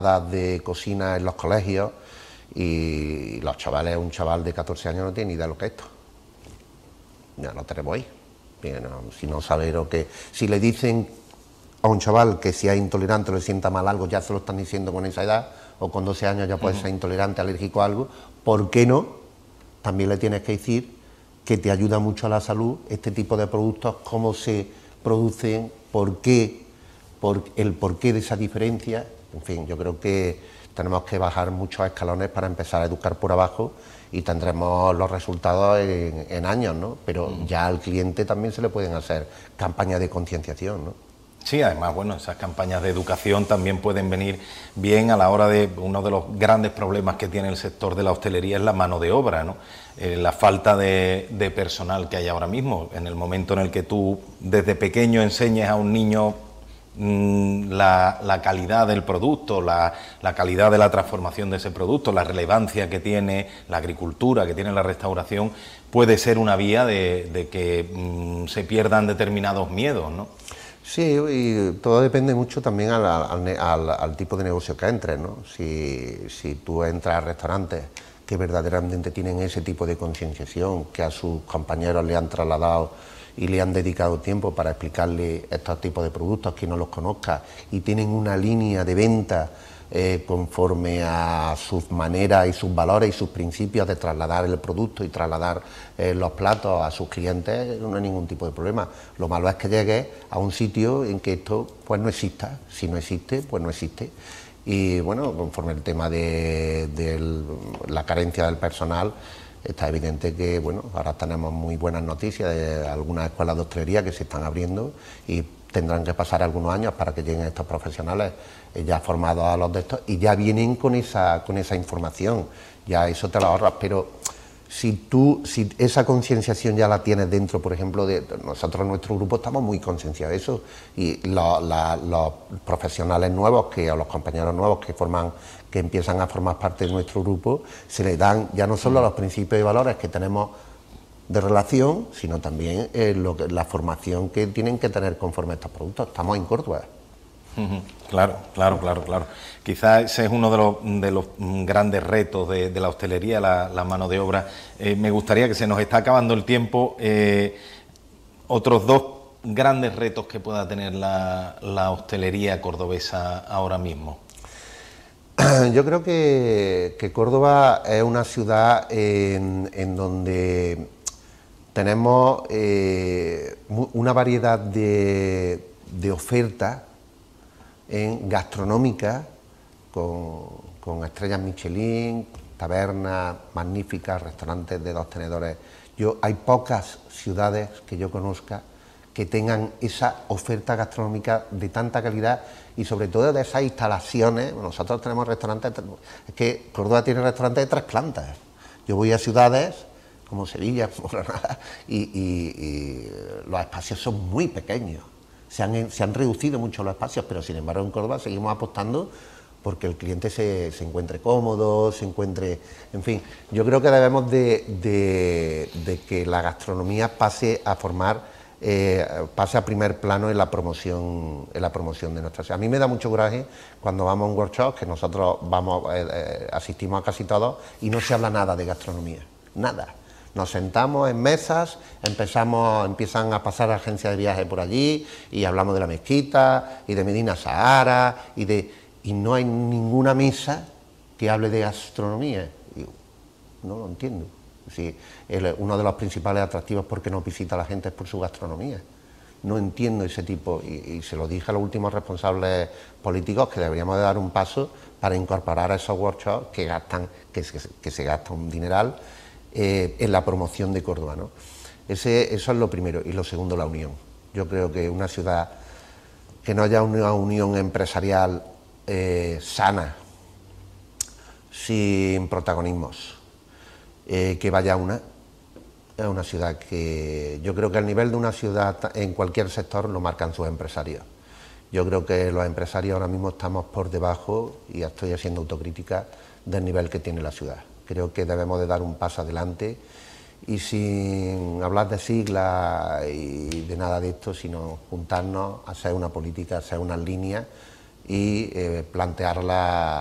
de cocina en los colegios y los chavales, un chaval de 14 años no tiene ni idea de lo que es esto. Ya lo tenemos ahí. Bien, si no sabe lo que... Si le dicen a un chaval que si es intolerante o le sienta mal algo, ya se lo están diciendo con esa edad, o con 12 años ya puede ser intolerante, alérgico a algo, ¿por qué no? También le tienes que decir que te ayuda mucho a la salud este tipo de productos, cómo se producen, por qué, el porqué de esa diferencia. En fin, yo creo que tenemos que bajar muchos escalones para empezar a educar por abajo y tendremos los resultados en años, ¿no? Pero ya al cliente también se le pueden hacer campañas de concienciación, ¿no? Sí, además, bueno, esas campañas de educación también pueden venir bien a la hora de... Uno de los grandes problemas que tiene el sector de la hostelería es la mano de obra, ¿no? La falta de personal que hay ahora mismo. En el momento en el que tú desde pequeño enseñes a un niño la calidad del producto, la calidad de la transformación de ese producto, la relevancia que tiene la agricultura, que tiene la restauración, puede ser una vía de que se pierdan determinados miedos, ¿no? Sí, y todo depende mucho también al tipo de negocio que entres, ¿no? Si tú entras a restaurantes que verdaderamente tienen ese tipo de concienciación, que a sus compañeros le han trasladado y le han dedicado tiempo para explicarle estos tipos de productos, que no los conozca, y tienen una línea de venta conforme a sus maneras y sus valores y sus principios de trasladar el producto y trasladar los platos a sus clientes, no hay ningún tipo de problema. Lo malo es que llegues a un sitio en que esto pues no exista. Si no existe, pues no existe. Y bueno, conforme el tema de la carencia del personal, está evidente que bueno, ahora tenemos muy buenas noticias de algunas escuelas de hostelería que se están abriendo y tendrán que pasar algunos años para que lleguen estos profesionales ya formados a los de estos y ya vienen con esa información, ya eso te lo ahorras, pero si esa concienciación ya la tienes dentro, por ejemplo, nosotros en nuestro grupo estamos muy concienciados de eso y los profesionales nuevos o los compañeros nuevos que empiezan a formar parte de nuestro grupo, se les dan ya no solo los principios y valores que tenemos de relación, sino también la formación que tienen que tener conforme a estos productos. Estamos en Córdoba. Claro. Quizás ese es uno de los grandes retos de la hostelería, la mano de obra. Me gustaría, que se nos está acabando el tiempo, otros dos grandes retos que pueda tener la hostelería cordobesa ahora mismo. Yo creo que Córdoba es una ciudad en donde tenemos una variedad de ofertas gastronómicas con estrellas Michelin, tabernas magníficas, restaurantes de 2 tenedores. Hay pocas ciudades que yo conozca que tengan esa oferta gastronómica de tanta calidad y sobre todo de esas instalaciones. Nosotros tenemos restaurantes, es que Córdoba tiene restaurantes de 3 plantas. Yo voy a ciudades como Sevilla, como Granada, y los espacios son muy pequeños. Se han reducido mucho los espacios, pero sin embargo en Córdoba seguimos apostando porque el cliente se encuentre cómodo, en fin, yo creo que debemos de que la gastronomía pase a primer plano en la promoción de nuestra ciudad. A mí me da mucho coraje cuando vamos a un workshop, que nosotros asistimos a casi todos, y no se habla nada de gastronomía, nada. Nos sentamos en mesas, empiezan a pasar agencias de viaje por allí y hablamos de la mezquita y de Medina Sahara y no hay ninguna mesa que hable de gastronomía. Y no lo entiendo. Sí, uno de los principales atractivos porque nos visita la gente es por su gastronomía. No entiendo ese tipo y se lo dije a los últimos responsables políticos que deberíamos de dar un paso para incorporar a esos workshops que se gasta un dineral en la promoción de Córdoba, ¿no? Eso es lo primero. Y lo segundo, la unión. Yo creo que una ciudad que no haya una unión empresarial sana, sin protagonismos, que vaya es una ciudad que yo creo que al nivel de una ciudad en cualquier sector lo marcan sus empresarios. Yo creo que los empresarios ahora mismo estamos por debajo, y estoy haciendo autocrítica, del nivel que tiene la ciudad. Creo que debemos de dar un paso adelante y sin hablar de siglas y de nada de esto, sino juntarnos, hacer una política, hacer unas líneas y plantear